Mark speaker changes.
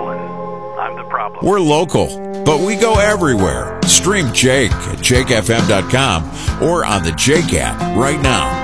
Speaker 1: and I'm the problem.
Speaker 2: We're local, but we go everywhere. Stream Jake at jakefm.com or on the Jake app right now.